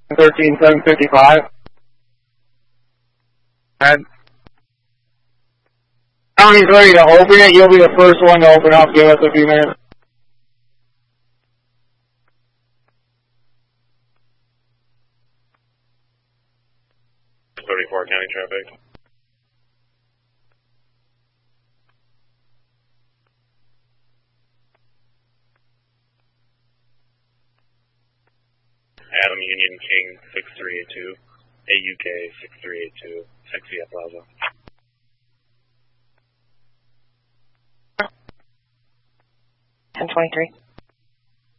13755. And County's ready to open it. You'll be the first one to open up. Give us a few minutes. County traffic. Adam Union King 6382, AUK 6382, Sexia Plaza. $1023.